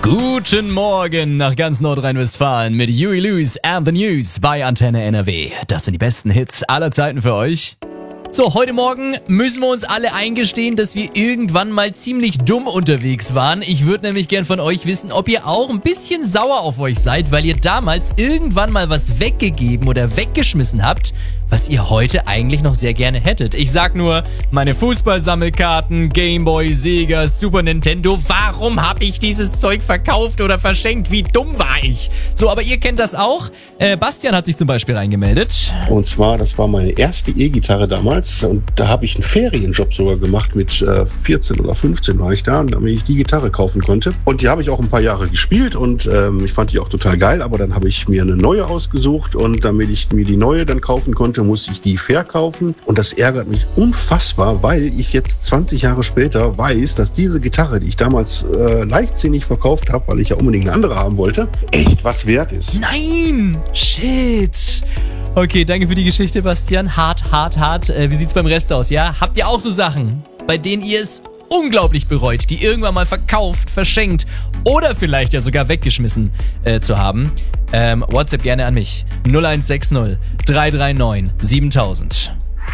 Guten Morgen nach ganz Nordrhein-Westfalen mit Huey Lewis and the News bei Antenne NRW. Das sind die besten Hits aller Zeiten für euch. So, heute Morgen müssen wir uns alle eingestehen, dass wir irgendwann mal ziemlich dumm unterwegs waren. Ich würde nämlich gern von euch wissen, ob ihr auch ein bisschen sauer auf euch seid, weil ihr damals irgendwann mal was weggegeben oder weggeschmissen habt, was ihr heute eigentlich noch sehr gerne hättet. Ich sag nur, meine Fußballsammelkarten, Gameboy, Sega, Super Nintendo. Warum habe ich dieses Zeug verkauft oder verschenkt? Wie dumm war ich? So, aber ihr kennt das auch. Bastian hat sich zum Beispiel reingemeldet. Und zwar, das war meine erste E-Gitarre damals. Und da habe ich einen Ferienjob sogar gemacht. Mit 14 oder 15 war ich da, damit ich die Gitarre kaufen konnte. Und die habe ich auch ein paar Jahre gespielt und ich fand die auch total geil. Aber dann habe ich mir eine neue ausgesucht und damit ich mir die neue dann kaufen konnte, muss ich die verkaufen. Und das ärgert mich unfassbar, weil ich jetzt 20 Jahre später weiß, dass diese Gitarre, die ich damals leichtsinnig verkauft habe, weil ich ja unbedingt eine andere haben wollte, echt was wert ist. Nein! Shit! Okay, danke für die Geschichte, Bastian. Hart. Wie sieht's beim Rest aus, ja? Habt ihr auch so Sachen, bei denen ihr es unglaublich bereut, die irgendwann mal verkauft, verschenkt oder vielleicht ja sogar weggeschmissen zu haben? WhatsApp gerne an mich. 0160 339 7000.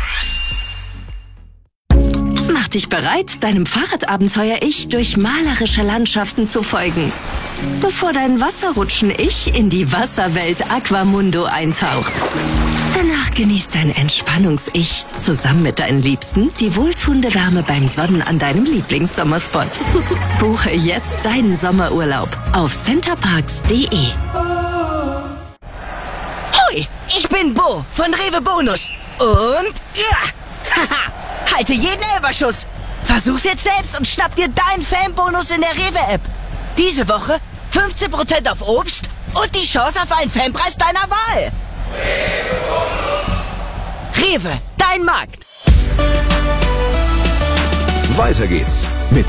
Mach dich bereit, deinem Fahrradabenteuer-Ich durch malerische Landschaften zu folgen. Bevor dein Wasserrutschen-Ich in die Wasserwelt Aquamundo eintaucht. Danach genießt dein Entspannungs-Ich zusammen mit deinen Liebsten die wohltuende Wärme beim Sonnen an deinem Lieblingssommerspot. Buche jetzt deinen Sommerurlaub auf centerparks.de. Hoi, ich bin Bo von Rewe Bonus. Und halte jeden Elberschuss. Versuch's jetzt selbst und schnapp dir deinen Fanbonus in der Rewe-App. Diese Woche 15% auf Obst und die Chance auf einen Fanpreis deiner Wahl. Rewe, dein Markt. Weiter geht's mit